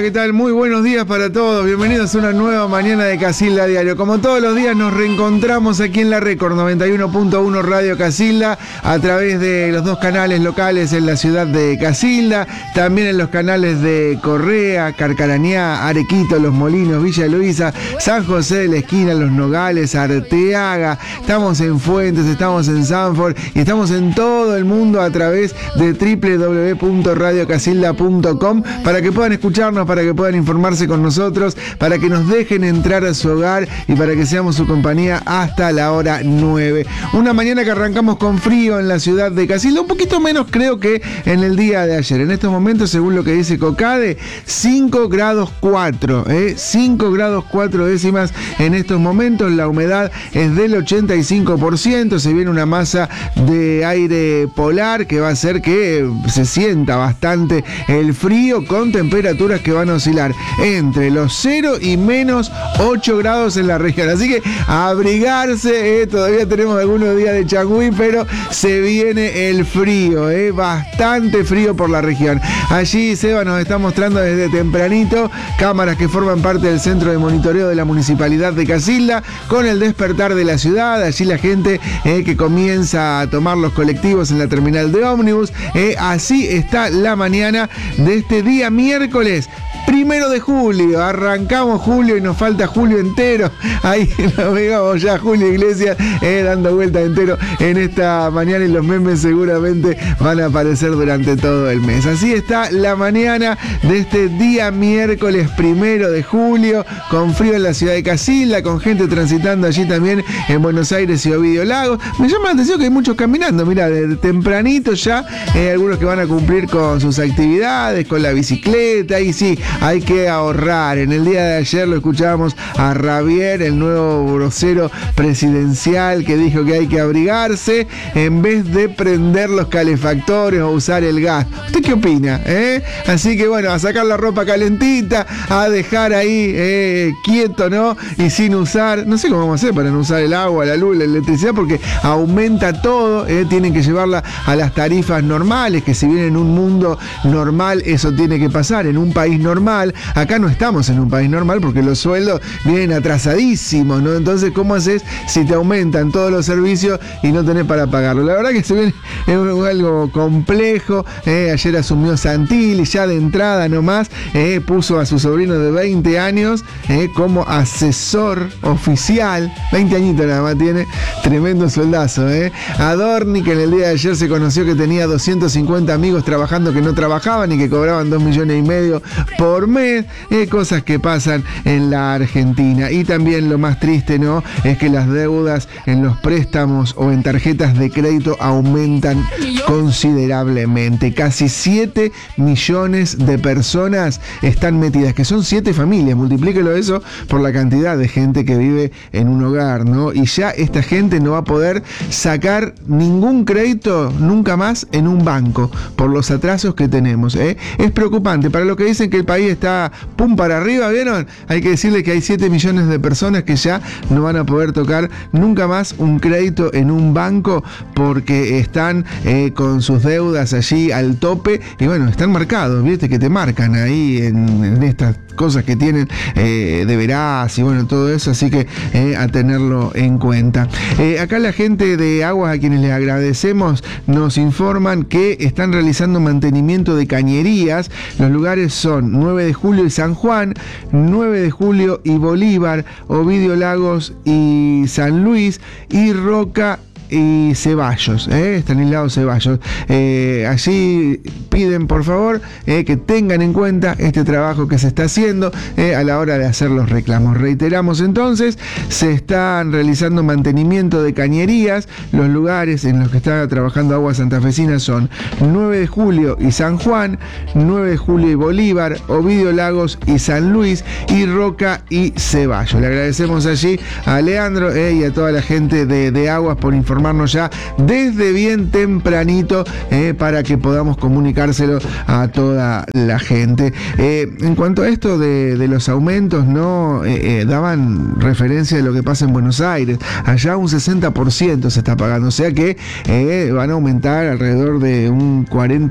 ¿qué tal? Muy buenos días para todos. Bienvenidos a una nueva mañana de Casilda Diario. Como todos los días nos reencontramos aquí en la Record 91.1 Radio Casilda a través de los dos canales locales en la ciudad de Casilda, también en los canales de Correa, Carcarañá, Arequito, Los Molinos, Villa Luisa, San José de la Esquina, Los Nogales, Arteaga. Estamos en Fuentes, estamos en Sanford y estamos en todo el mundo a través de www.radiocasilda.com para que puedan escucharnos, para que puedan informarse con nosotros, para que nos dejen entrar a su hogar y para que seamos su compañía hasta la hora 9. Una mañana que arrancamos con frío en la ciudad de Casilda, un poquito menos creo que en el día de ayer. En estos momentos, según lo que dice COCADE, 5 grados 4, 5 grados 4 décimas en estos momentos. La humedad es del 85%, se viene una masa de aire polar que va a hacer que se sienta bastante el frío, con temperaturas que van a oscilar entre los 0 y menos 8 grados en la región. Así que a abrigarse, todavía tenemos algunos días de changüí, pero se viene el frío, bastante frío por la región. Allí Seba nos está mostrando desde tempranito cámaras que forman parte del centro de monitoreo de la Municipalidad de Casilda, con el despertar de la ciudad. Allí la gente que comienza a tomar los colectivos en la terminal de ómnibus. Así está la mañana de este día miércoles 1 de julio. Arrancamos julio y nos falta julio entero. Ahí nos vemos ya Julio Iglesias dando vueltas entero en esta mañana, y los memes seguramente van a aparecer durante todo el mes. Así está la mañana de este día miércoles 1 de julio, con frío en la ciudad de Casilda, con gente transitando allí también en Buenos Aires y Ovidio Lagos. Me llama la atención que hay muchos caminando, mira, desde tempranito ya, algunos que van a cumplir con sus actividades, con la bicicleta, y sí, hay que ahorrar. En el día de ayer lo escuchábamos a Javier, el nuevo vocero presidencial, que dijo que hay que abrigarse en vez de prender los calefactores o usar el gas. ¿Usted qué opina? Así que bueno, a sacar la ropa calentita, a dejar ahí quieto, ¿no? Y sin usar, no sé cómo vamos a hacer para no usar el agua, la luz, la electricidad, porque aumenta todo. Tienen que llevarla a las tarifas normales, que si bien en un mundo normal eso tiene que pasar, en un país normal. Acá no estamos en un país normal porque los sueldos vienen atrasadísimos, ¿no? Entonces, ¿cómo haces si te aumentan todos los servicios y no tenés para pagarlo? La verdad que se viene algo complejo. Ayer asumió Santilli, ya de entrada nomás, puso a su sobrino de 20 años como asesor oficial. 20 añitos nada más tiene, tremendo sueldazo. Adorni, que en el día de ayer se conoció que tenía 250 amigos trabajando que no trabajaban y que cobraban 2,5 millones por mes, cosas que pasan en la Argentina. Y también lo más triste, ¿no?, es que las deudas en los préstamos o en tarjetas de crédito aumentan considerablemente. Casi 7 millones de personas están metidas, que son 7 familias, multiplíquelo eso por la cantidad de gente que vive en un hogar, ¿no? Y ya esta gente no va a poder sacar ningún crédito nunca más en un banco por los atrasos que tenemos. Es preocupante. Para lo que dicen que el país está pum para arriba, ¿vieron? Hay que decirle que hay 7 millones de personas que ya no van a poder tocar nunca más un crédito en un banco porque están con sus deudas allí al tope, y bueno, están marcados, ¿viste? Que te marcan ahí en estas cosas que tienen de veraz y bueno, todo eso, así que a tenerlo en cuenta. Acá la gente de Aguas, a quienes les agradecemos, nos informan que están realizando mantenimiento de cañerías. Los lugares son 9 de julio y San Juan, 9 de julio y Bolívar, Ovidio Lagos y San Luis, y Roca y Ceballos, Estanislao Ceballos. Allí piden por favor que tengan en cuenta este trabajo que se está haciendo a la hora de hacer los reclamos. Reiteramos entonces, se están realizando mantenimiento de cañerías. Los lugares en los que está trabajando Aguas Santafesinas son 9 de julio y San Juan, 9 de julio y Bolívar, Ovidio Lagos y San Luis, y Roca y Ceballos. Le agradecemos allí a Leandro y a toda la gente de Aguas por informar informarnos ya desde bien tempranito para que podamos comunicárselo a toda la gente. En cuanto a esto de los aumentos, no daban referencia de lo que pasa en Buenos Aires. Allá un 60% se está pagando, o sea que van a aumentar alrededor de un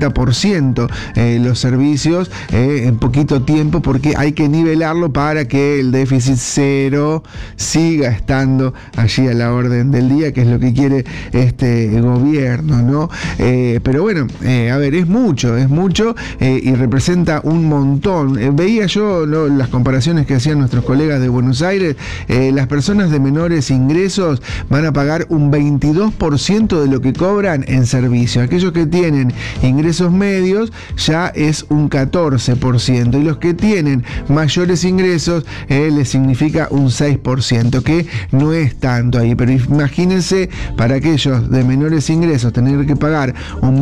40% los servicios en poquito tiempo, porque hay que nivelarlo para que el déficit cero siga estando allí a la orden del día, que es lo que quiere este gobierno, ¿no? Pero bueno, a ver, es mucho y representa un montón. Veía yo las comparaciones que hacían nuestros colegas de Buenos Aires. Las personas de menores ingresos van a pagar un 22% de lo que cobran en servicio. Aquellos que tienen ingresos medios ya es un 14%, y los que tienen mayores ingresos les significa un 6%, que no es tanto ahí, pero imagínense, para aquellos de menores ingresos tener que pagar un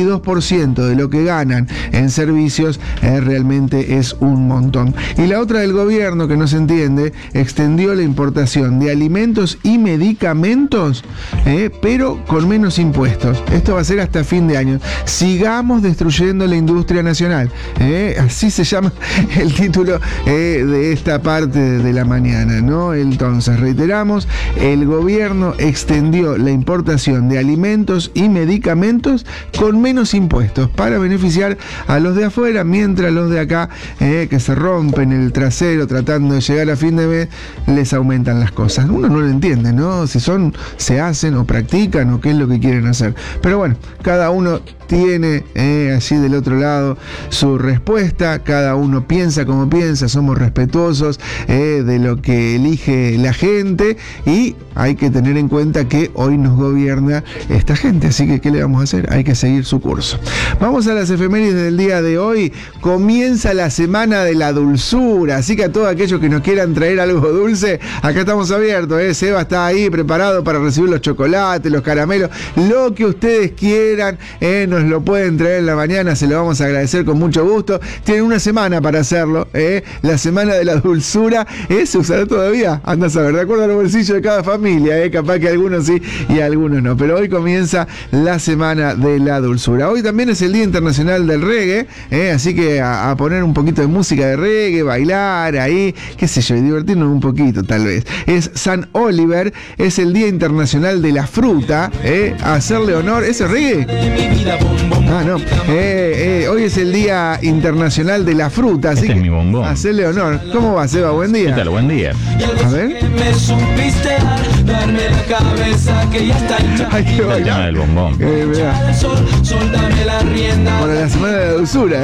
22% de lo que ganan en servicios realmente es un montón. Y la otra del gobierno, que no se entiende, extendió la importación de alimentos y medicamentos, pero con menos impuestos. Esto va a ser hasta fin de año. Sigamos destruyendo la industria nacional. Así se llama el título de esta parte de la mañana, ¿no? Entonces, reiteramos, el gobierno extendió la importación de alimentos y medicamentos con menos impuestos para beneficiar a los de afuera, mientras los de acá, que se rompen el trasero tratando de llegar a fin de mes, les aumentan las cosas. Uno no lo entiende, ¿no? Si se hacen o practican o qué es lo que quieren hacer. Pero bueno, cada uno tiene así del otro lado su respuesta, cada uno piensa como piensa, somos respetuosos de lo que elige la gente, y hay que tener en cuenta que hoy nos gobierna esta gente, así que ¿qué le vamos a hacer? Hay que seguir su curso. Vamos a las efemérides del día de hoy. Comienza la semana de la dulzura, así que a todos aquellos que nos quieran traer algo dulce, acá estamos abiertos, Seba está ahí preparado para recibir los chocolates, los caramelos, lo que ustedes quieran, nos lo pueden traer en la mañana, se lo vamos a agradecer con mucho gusto. Tienen una semana para hacerlo, la semana de la dulzura, se usará todavía, anda a saber, de acuerdo a los bolsillos de cada familia, capaz que algunos sí y algunos no, pero hoy comienza la semana de la dulzura. Hoy también es el Día Internacional del Reggae, así que a poner un poquito de música de reggae, bailar ahí, qué sé yo, y divertirnos un poquito tal vez. Es San Oliver, es el Día Internacional de la Fruta, hacerle honor, ¿ese reggae? Ah, no. Hoy es el Día Internacional de la Fruta, así este que es mi bombón. hacerle honor. ¿Cómo va, Seba? Buen día. ¿Qué tal? Buen día. A ver. Hay que El tema bailar. del bombón. Mirá. Para la semana de la dulzura,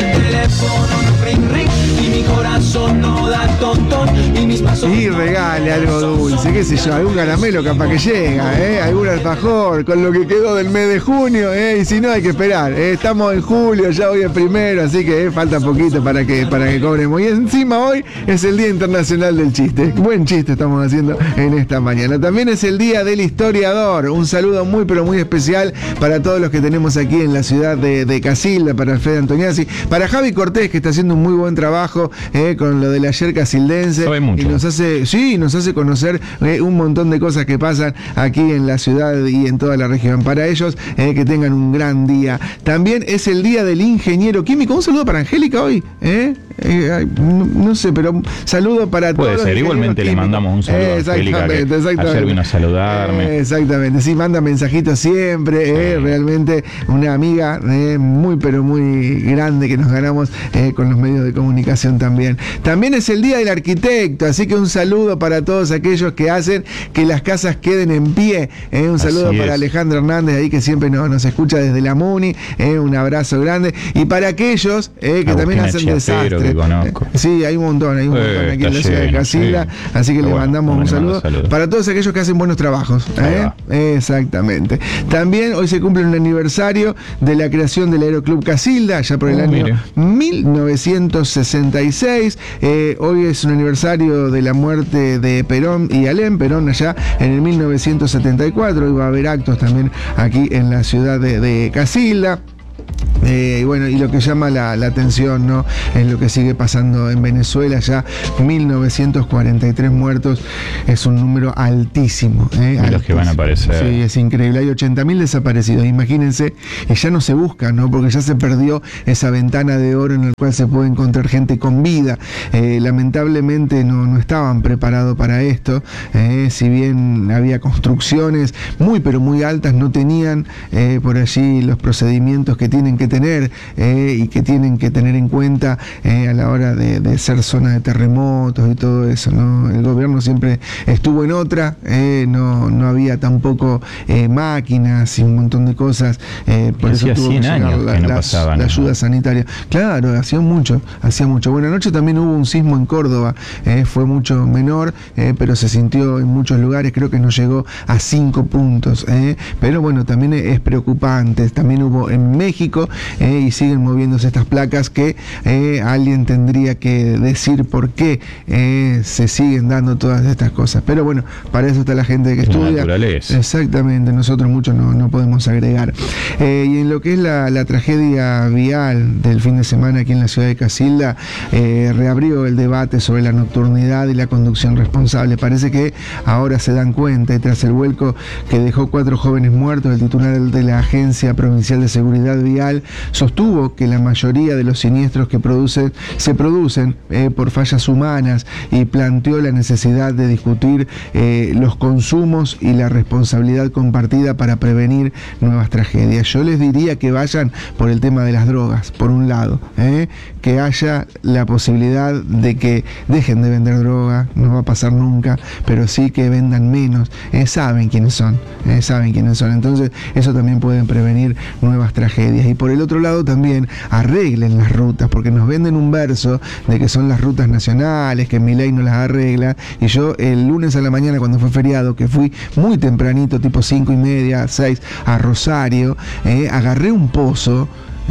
Y regale algo dulce, qué sé yo, algún caramelo capaz que llega, algún alfajor con lo que quedó del mes de junio, y si no hay que esperar, estamos en julio, ya hoy es primero, así que falta poquito para que cobremos. Y encima hoy es el Día Internacional del Chiste. Buen chiste estamos haciendo en esta mañana. También es el Día del Historiador. Un saludo muy pero muy especial para todos los que tenemos aquí en la ciudad de Casilda, para Alfredo Antoniazzi, para Javi Cortés, que está haciendo un muy buen trabajo con lo del ayer casildense. Sabe mucho. Y nos hace conocer un montón de cosas que pasan aquí en la ciudad y en toda la región. Para ellos, que tengan un gran día. También es el Día del Ingeniero Químico. Un saludo para Angélica hoy. No sé, pero un saludo para todos. Puede ser, igualmente le mandamos un saludo a Angélica, que ayer vino a saludarme. Exactamente, sí, manda mensajitos siempre, realmente una amiga muy pero muy grande que nos ganamos con los medios de comunicación también. También es el Día del Arquitecto, así que un saludo para todos aquellos que hacen que las casas queden en pie. Un saludo para Alejandro Hernández ahí, que siempre nos escucha desde la MUNI, un abrazo grande. Y para aquellos que también hacen desastres. Sí, hay un montón aquí en la ciudad de Casilda, así que les mandamos un saludo para todos aquellos que hacen buenos trabajos. Exactamente. También hoy se cumple un aniversario de la creación del Aeroclub Casilda, ya por el año 1966. Hoy es un aniversario de la muerte de Perón y Alem. Perón allá en el 1974. Hoy va a haber actos también aquí en la ciudad de Casilda. Bueno, y lo que llama la atención, ¿no?, es lo que sigue pasando en Venezuela. Ya 1943 muertos es un número altísimo. Y los que van a aparecer. Sí, es increíble. Hay 80.000 desaparecidos. Imagínense, y ya no se busca, ¿no?, porque ya se perdió esa ventana de oro en la cual se puede encontrar gente con vida. Lamentablemente no estaban preparados para esto. Si bien había construcciones muy pero muy altas, no tenían por allí los procedimientos que tienen que tener y que tienen que tener en cuenta a la hora de ser zona de terremotos y todo eso, ¿no? El gobierno siempre estuvo en otra, no había tampoco máquinas y un montón de cosas, por eso tuvo que llegar la ayuda sanitaria. Claro, hacía mucho. Bueno, anoche también hubo un sismo en Córdoba, fue mucho menor, pero se sintió en muchos lugares, creo que no llegó a 5 puntos, pero bueno, también es preocupante. También hubo en México y siguen moviéndose estas placas que alguien tendría que decir por qué se siguen dando todas estas cosas. Pero bueno, para eso está la gente que estudia. Naturaleza. Exactamente, nosotros mucho no podemos agregar. Y en lo que es la tragedia vial del fin de semana aquí en la ciudad de Casilda, reabrió el debate sobre la nocturnidad y la conducción responsable. Parece que ahora se dan cuenta, y tras el vuelco que dejó 4 jóvenes muertos, el titular de la Agencia Provincial de Seguridad Vial sostuvo que la mayoría de los siniestros que se producen por fallas humanas, y planteó la necesidad de discutir los consumos y la responsabilidad compartida para prevenir nuevas tragedias. Yo les diría que vayan por el tema de las drogas, por un lado, que haya la posibilidad de que dejen de vender droga, no va a pasar nunca, pero sí que vendan menos. Saben quiénes son, entonces eso también pueden prevenir nuevas tragedias. Y por el otro lado también arreglen las rutas, porque nos venden un verso de que son las rutas nacionales, que Milei no las arregla, y yo el lunes a la mañana, cuando fue feriado, que fui muy tempranito, tipo 5:30, 6, a Rosario, agarré un pozo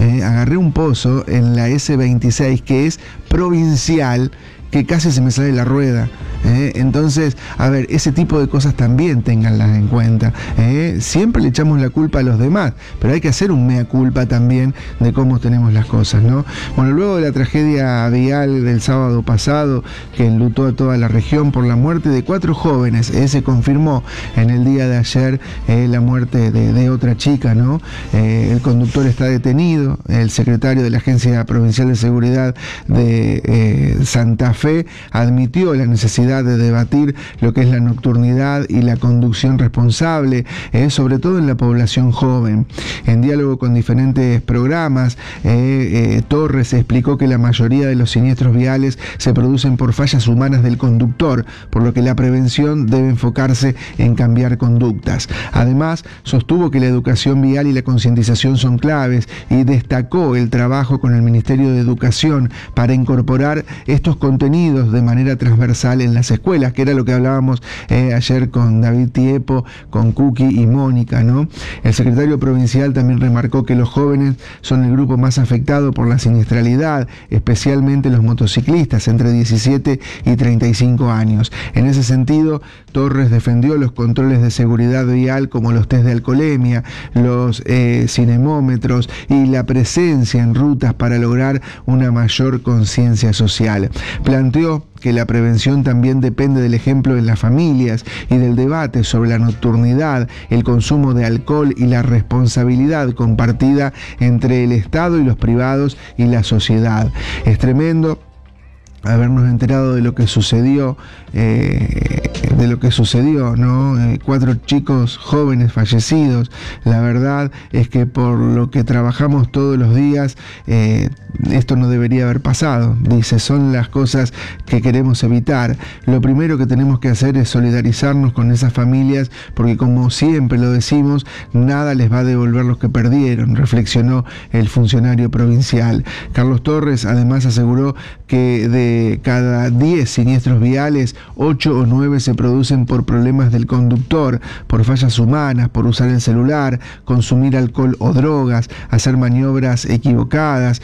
en la S26, que es provincial, que casi se me sale la rueda. Entonces, a ver, ese tipo de cosas también ténganlas en cuenta. Siempre le echamos la culpa a los demás, pero hay que hacer un mea culpa también de cómo tenemos las cosas, ¿no? Bueno, luego de la tragedia vial del sábado pasado, que enlutó a toda la región por la muerte de 4 jóvenes, se confirmó en el día de ayer la muerte de otra chica, ¿no? El conductor está detenido. El secretario de la Agencia Provincial de Seguridad de Santa Fe admitió la necesidad de debatir lo que es la nocturnidad y la conducción responsable, sobre todo en la población joven. En diálogo con diferentes programas, Torres explicó que la mayoría de los siniestros viales se producen por fallas humanas del conductor, por lo que la prevención debe enfocarse en cambiar conductas. Además, sostuvo que la educación vial y la concientización son claves, y destacó el trabajo con el Ministerio de Educación para incorporar estos contenidos de manera transversal en las escuelas, que era lo que hablábamos ayer con David Tiepo, con Cookie y Mónica, ¿no? El secretario provincial también remarcó que los jóvenes son el grupo más afectado por la siniestralidad, especialmente los motociclistas entre 17 y 35 años. En ese sentido, Torres defendió los controles de seguridad vial, como los test de alcoholemia, los cinemómetros y la presencia en rutas para lograr una mayor conciencia social. Planteó que la prevención también depende del ejemplo en las familias y del debate sobre la nocturnidad, el consumo de alcohol y la responsabilidad compartida entre el Estado y los privados y la sociedad. Es tremendo habernos enterado de lo que sucedió, ¿no? 4 chicos jóvenes fallecidos. La verdad es que por lo que trabajamos todos los días, esto no debería haber pasado. Dice, son las cosas que queremos evitar. Lo primero que tenemos que hacer es solidarizarnos con esas familias, porque como siempre lo decimos, nada les va a devolver los que perdieron, reflexionó el funcionario provincial. Carlos Torres además aseguró que de cada 10 siniestros viales, 8 o 9 se producen por problemas del conductor, por fallas humanas, por usar el celular, consumir alcohol o drogas, hacer maniobras equivocadas, etc.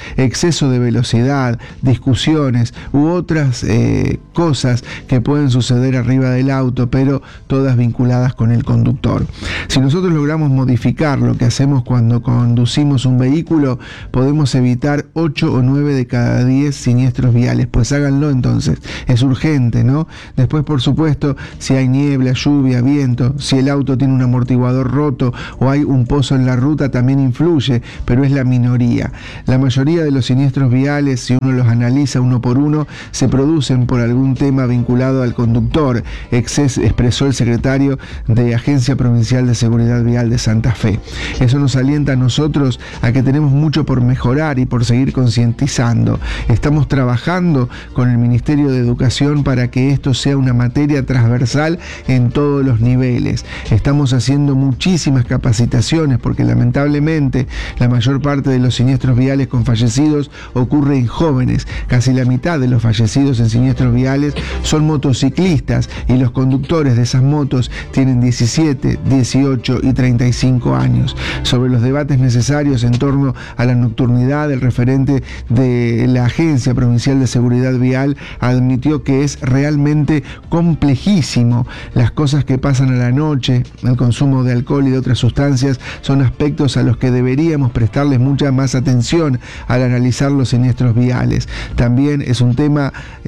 exceso de velocidad, discusiones u otras cosas que pueden suceder arriba del auto, pero todas vinculadas con el conductor. Si nosotros logramos modificar lo que hacemos cuando conducimos un vehículo, podemos evitar 8 o 9 de cada 10 siniestros viales. Pues háganlo entonces, es urgente, ¿no? Después, por supuesto, si hay niebla, lluvia, viento, si el auto tiene un amortiguador roto o hay un pozo en la ruta, también influye, pero es la minoría. La mayoría de los siniestros viales, si uno los analiza uno por uno, se producen por algún tema vinculado al conductor, expresó el secretario de Agencia Provincial de Seguridad Vial de Santa Fe. Eso nos alienta a nosotros a que tenemos mucho por mejorar y por seguir concientizando. Estamos trabajando con el Ministerio de Educación para que esto sea una materia transversal en todos los niveles. Estamos haciendo muchísimas capacitaciones porque lamentablemente la mayor parte de los siniestros viales con fallecidos ocurre en jóvenes. Casi la mitad de los fallecidos en siniestros viales son motociclistas y los conductores de esas motos tienen 17, 18 y 35 años. Sobre los debates necesarios en torno a la nocturnidad, el referente de la Agencia Provincial de Seguridad Vial admitió que es realmente complejísimo. Las cosas que pasan a la noche, el consumo de alcohol y de otras sustancias, son aspectos a los que deberíamos prestarles mucha más atención al analizar los siniestros viales. También es un tema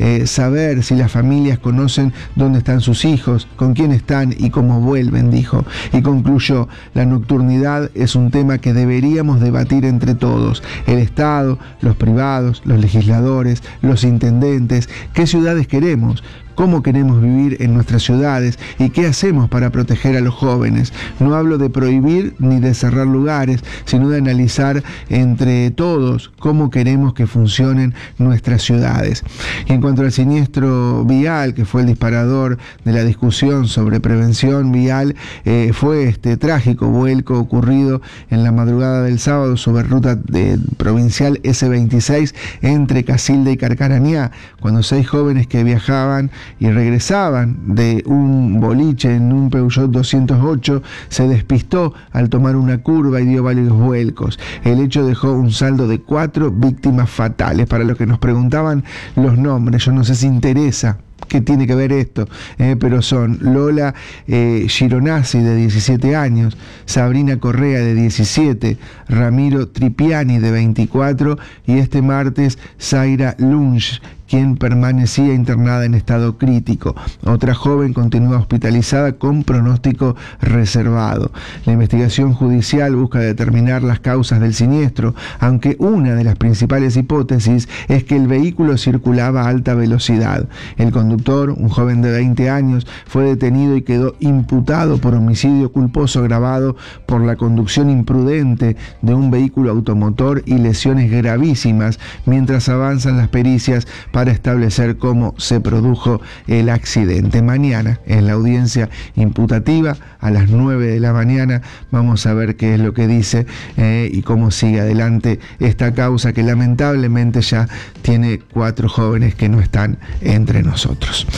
saber si las familias conocen dónde están sus hijos, con quién están y cómo vuelven, dijo. Y concluyó, la nocturnidad es un tema que deberíamos debatir entre todos, el Estado, los privados, los legisladores, los intendentes. ¿Qué ciudades queremos? ¿Cómo queremos vivir en nuestras ciudades? ¿Y qué hacemos para proteger a los jóvenes? No hablo de prohibir ni de cerrar lugares, sino de analizar entre todos cómo queremos que funcionen nuestras ciudades. Y en cuanto al siniestro vial, que fue el disparador de la discusión sobre prevención vial, fue este trágico vuelco ocurrido en la madrugada del sábado sobre ruta provincial S26 entre Casilda y Carcarañá, cuando 6 jóvenes que viajaban y regresaban de un boliche en un Peugeot 208 se despistó al tomar una curva y dio varios vuelcos. El hecho dejó un saldo de 4 víctimas fatales. Para los que nos preguntaban los nombres, yo no sé si interesa qué tiene que ver esto, pero son Lola Gironazzi, de 17 años, Sabrina Correa, de 17, Ramiro Tripiani, de 24, y este martes Zaira Lunch, quien permanecía internada en estado crítico. Otra joven continúa hospitalizada con pronóstico reservado. La investigación judicial busca determinar las causas del siniestro, aunque una de las principales hipótesis es que el vehículo circulaba a alta velocidad. El conductor, un joven de 20 años, fue detenido y quedó imputado por homicidio culposo agravado por la conducción imprudente de un vehículo automotor y lesiones gravísimas, mientras avanzan las pericias para establecer cómo se produjo el accidente. Mañana, en la audiencia imputativa, a las 9 de la mañana, vamos a ver qué es lo que dice y cómo sigue adelante esta causa que lamentablemente ya tiene 4 jóvenes que no están entre nosotros.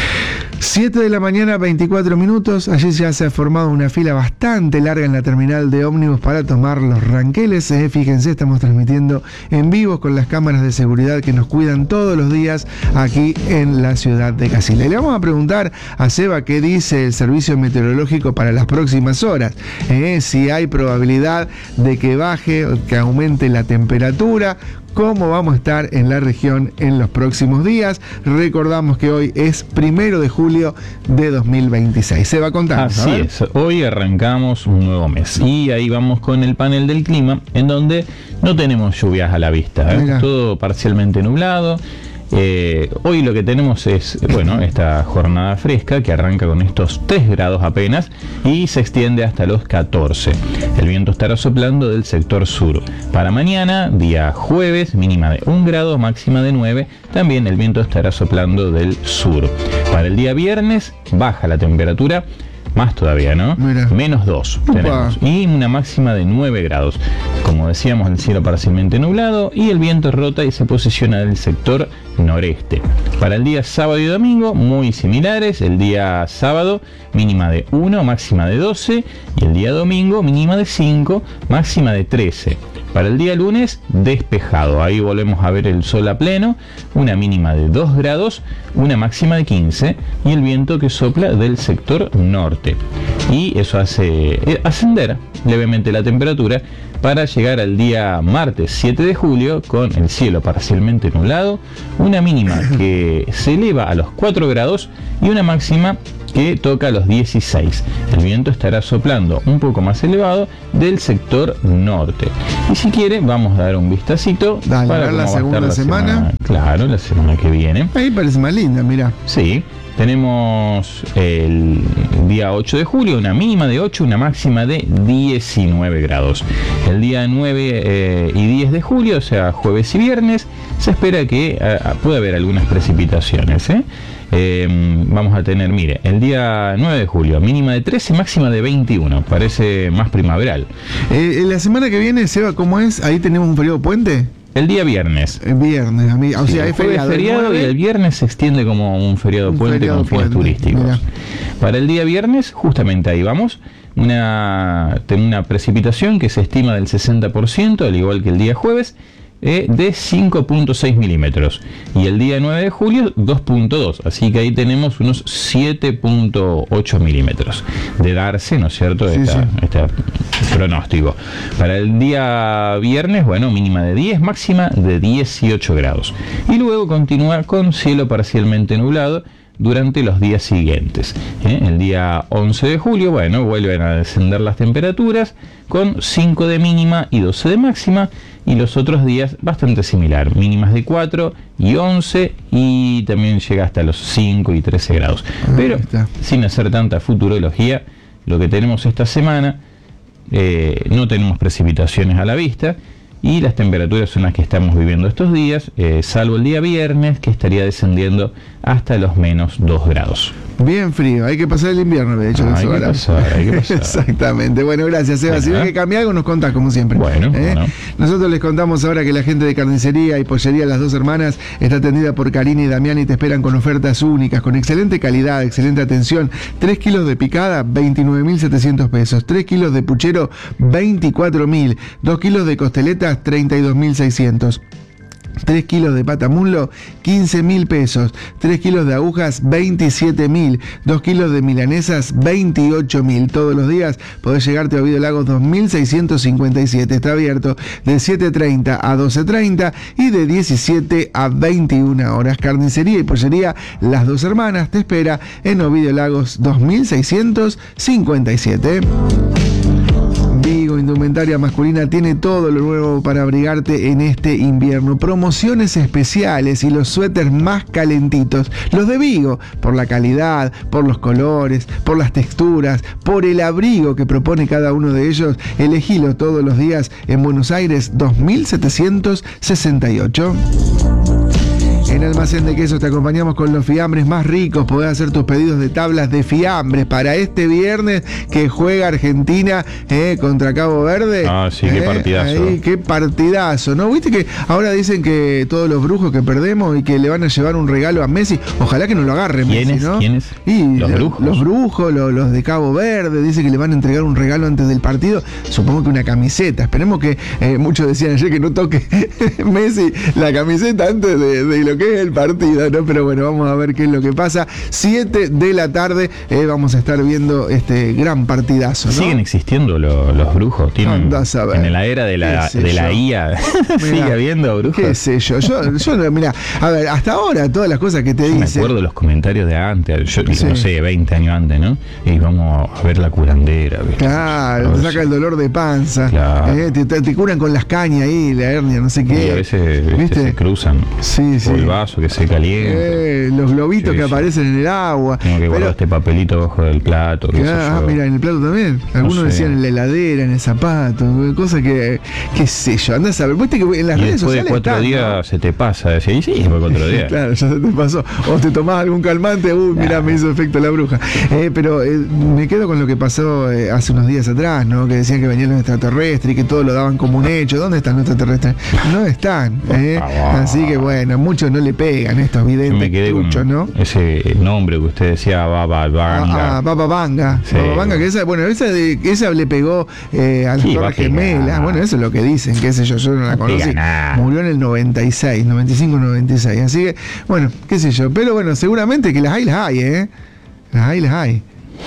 7 de la mañana, 24 minutos. Allí ya se ha formado una fila bastante larga en la terminal de ómnibus para tomar los ranqueles. Fíjense, estamos transmitiendo en vivo con las cámaras de seguridad que nos cuidan todos los días aquí en la ciudad de Casilda. Y le vamos a preguntar a Seba qué dice el servicio meteorológico para las próximas horas. Si hay probabilidad de que baje o que aumente la temperatura. Cómo vamos a estar en la región en los próximos días. Recordamos que hoy es 1 de julio de 2026. Se va a contar. Así es, hoy arrancamos un nuevo mes y ahí vamos con el panel del clima, en donde no tenemos lluvias a la vista, todo parcialmente nublado. Hoy lo que tenemos es, esta jornada fresca que arranca con estos 3 grados apenas y se extiende hasta los 14. El viento estará soplando del sector sur. Para mañana, día jueves, mínima de 1 grado, máxima de 9. También el viento estará soplando del sur. Para el día viernes, baja la temperatura. Más todavía, ¿no? Mira. -2 tenemos. Y una máxima de 9 grados. Como decíamos, el cielo parcialmente nublado y el viento rota y se posiciona del sector noreste. Para el día sábado y domingo, muy similares. El día sábado, mínima de 1, máxima de 12. Y el día domingo, mínima de 5, máxima de 13. Para el día lunes, despejado. Ahí volvemos a ver el sol a pleno. Una mínima de 2 grados, una máxima de 15. Y el viento que sopla del sector norte. Y eso hace ascender levemente la temperatura para llegar al día martes 7 de julio con el cielo parcialmente nublado, una mínima que se eleva a los 4 grados y una máxima que toca los 16. El viento estará soplando un poco más elevado del sector norte. Y si quiere, vamos a dar un vistacito para ver la segunda semana. Claro, la semana que viene. Ahí parece más linda, mira. Sí. Tenemos el día 8 de julio, una mínima de 8, una máxima de 19 grados. El día 9 y 10 de julio, o sea, jueves y viernes, se espera que pueda haber algunas precipitaciones. Vamos a tener, mire, el día 9 de julio, mínima de 13, máxima de 21. Parece más primaveral. La semana que viene, Seba, ¿cómo es? Ahí tenemos un periodo puente. El día viernes. El viernes, o sea, hay feriado y el viernes se extiende como un feriado puente con fines turísticos. Mira. Para el día viernes, justamente ahí vamos, una precipitación que se estima del 60%, al igual que el día jueves, de 5.6 milímetros. Y el día 9 de julio, 2.2. Así que ahí tenemos unos 7.8 milímetros de darse, ¿no es cierto?, este pronóstico. Para el día viernes, bueno, mínima de 10, máxima de 18 grados. Y luego continúa con cielo parcialmente nublado durante los días siguientes. El día 11 de julio, bueno, vuelven a descender las temperaturas con 5 de mínima y 12 de máxima, y los otros días bastante similar, mínimas de 4 y 11, y también llega hasta los 5 y 13 grados. Pero sin hacer tanta futurología, lo que tenemos esta semana, no tenemos precipitaciones a la vista, y las temperaturas son las que estamos viviendo estos días, salvo el día viernes, que estaría descendiendo hasta los menos 2 grados. Bien frío, hay que pasar el invierno, de hecho. Hay que pasar. Exactamente. Bueno, gracias, Seba. Si ves que cambia algo, nos contás, como siempre. Bueno. Nosotros les contamos ahora que la gente de Carnicería y Pollería Las Dos Hermanas está atendida por Karina y Damián y te esperan con ofertas únicas, con excelente calidad, excelente atención. 3 kilos de picada, 29.700 pesos. 3 kilos de puchero, 24.000. 2 kilos de costeletas, 32.600. 3 kilos de patamulo, 15.000 pesos. 3 kilos de agujas, 27.000. 2 kilos de milanesas, 28.000. Todos los días podés llegarte a Ovidio Lagos 2657. Está abierto de 7:30 a 12:30 y de 17 a 21 horas. Carnicería y Pollería Las Dos Hermanas te espera en Ovidio Lagos 2657. Vigo Indumentaria Masculina tiene todo lo nuevo para abrigarte en este invierno. Promociones especiales y los suéteres más calentitos. Los de Vigo, por la calidad, por los colores, por las texturas, por el abrigo que propone cada uno de ellos. Elegilo todos los días en Buenos Aires 2768. En Almacén de Quesos te acompañamos con los fiambres más ricos. Podés hacer tus pedidos de tablas de fiambres para este viernes que juega Argentina contra Cabo Verde. Ah, sí, qué partidazo. Ahí, qué partidazo, ¿no? ¿Viste que ahora dicen que todos los brujos que perdemos y que le van a llevar un regalo a Messi? Ojalá que no lo agarre Messi, ¿no? ¿Quiénes? Y los brujos. Los brujos, los de Cabo Verde, dicen que le van a entregar un regalo antes del partido. Supongo que una camiseta. Esperemos que, muchos decían ayer que no toque Messi la camiseta antes de lo que es el partido, ¿no? Pero bueno, vamos a ver qué es lo que pasa. 7 de la tarde vamos a estar viendo este gran partidazo, ¿no? ¿Siguen existiendo los brujos? ¿Tienen, en la era de la IA sigue habiendo brujos? ¿Qué sé yo? Yo mira, a ver, hasta ahora todas las cosas que te dicen. Me acuerdo de los comentarios de antes, yo no sé, 20 años antes, ¿no? Y vamos a ver la curandera, ¿viste? Claro, te saca el dolor de panza. Claro. Te curan con las cañas ahí, la hernia, no sé qué. Y a veces se cruzan. Sí. O el vaso que se calienta. Los globitos que aparecen en el agua. Tengo que guardar este papelito bajo del plato. Mira, en el plato también. Algunos decían en la heladera, en el zapato, cosas que, qué sé yo, andás a ver. Viste que en las redes sociales. Después de 4 días se te pasa. Decís, sí, después de 4 días. Claro, ya se te pasó. O te tomás algún calmante, mirá, me hizo efecto la bruja. Pero me quedo con lo que pasó hace unos días atrás, ¿no? Que decían que venían los extraterrestres y que todo lo daban como un hecho. ¿Dónde están los extraterrestres? No están. Así que bueno, muchos no le pegan estos videntes. Me quedé truchos, con ¿no? ese nombre que usted decía, Baba Vanga. Baba Vanga. Sí. Baba Vanga, que esa le pegó a las Torres Gemelas. Bueno, eso es lo que dicen, qué sé yo no la conocí. Murió en el 96, 95-96. Así que, bueno, qué sé yo. Pero bueno, seguramente que las hay, ¿eh? Las hay.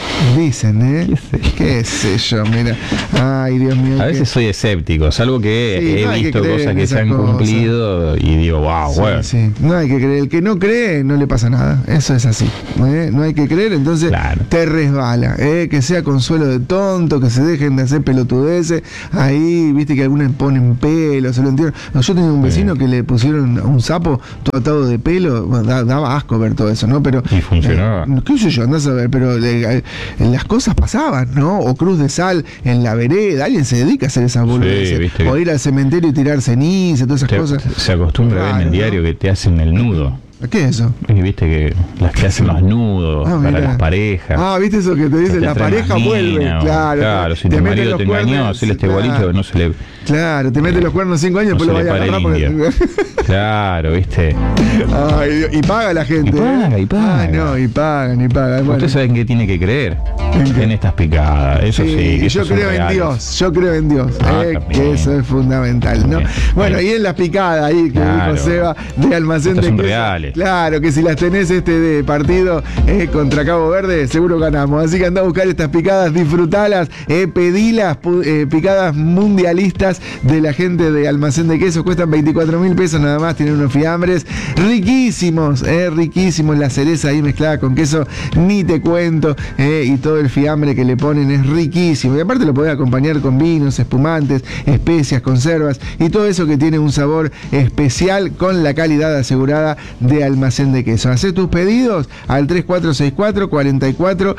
Dicen, qué sé yo, mira. Ay, Dios mío. A veces soy escéptico, salvo que he visto cosas que se han cumplido y digo, wow, bueno. Sí. No hay que creer. El que no cree, no le pasa nada. Eso es así. No hay que creer, entonces te resbala. Que sea consuelo de tonto, que se dejen de hacer pelotudeces. Ahí, viste que algunos ponen pelo, se lo entierran. No, yo tenía un vecino que le pusieron un sapo todo atado de pelo. Bueno, daba asco ver todo eso, ¿no? Pero y funcionaba. ¿Qué sé yo? Andás a ver, pero las cosas pasaban, ¿no? O cruz de sal en la vereda, alguien se dedica a hacer esas boludeces. Sí, o ir al cementerio y tirar ceniza, todas esas cosas. Se acostumbra a ver en el diario que te hacen el nudo. ¿Qué es eso? Viste que las que hacen los nudos para las parejas. ¿Viste eso que te dicen? La pareja vuelve. Claro, si tu marido te engañó, si él está igualito, no se le... Claro, te mete los cuernos 5 años, después lo vaya a agarrar porque... Claro, ¿viste? Ay, y paga la gente. Y paga. Ay, no, y pagan. Bueno. Ustedes saben que tiene que creer en estas picadas. Eso sí. Que yo creo en Dios. Yo creo en Dios. Que eso es fundamental, ¿no? Bueno, y en las picadas ahí que dijo Seba de Almacén de Queso. Reales. Claro, que si las tenés de partido contra Cabo Verde, seguro ganamos. Así que andá a buscar estas picadas, disfrutalas, pedilas, picadas mundialistas de la gente de Almacén de Quesos. Cuestan 24.000 pesos nada más, tienen unos fiambres riquísimos, riquísimos. La cereza ahí mezclada con queso, ni te cuento, y todo el fiambre que le ponen es riquísimo. Y aparte lo podés acompañar con vinos, espumantes, especias, conservas y todo eso que tiene un sabor especial con la calidad asegurada de Almacén de Quesos. Hacé tus pedidos al 3464 44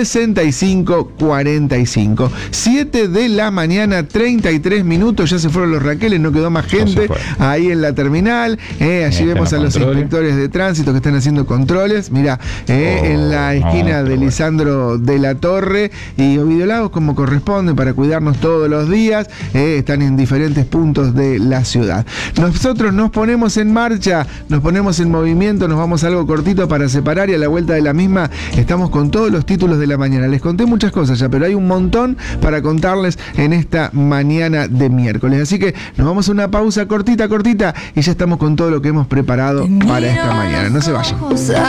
65 45. 7 de la mañana, 33 minutos. Ya se fueron los Raqueles, no quedó más gente ahí en la terminal. Allí vemos a los inspectores de tránsito que están haciendo controles. Mirá, en la esquina de Lisandro de la Torre y Ovidio Lagos, como corresponde, para cuidarnos todos los días. Están en diferentes puntos de la ciudad. Nosotros nos ponemos en marcha, nos ponemos en movimiento, nos vamos a algo cortito para separar y a la vuelta de la misma estamos con todos los títulos de la mañana. Les conté muchas cosas ya, pero hay un montón para contarles en esta mañana de miércoles. Así que nos vamos a una pausa cortita y ya estamos con todo lo que hemos preparado para esta mañana. No se vayan.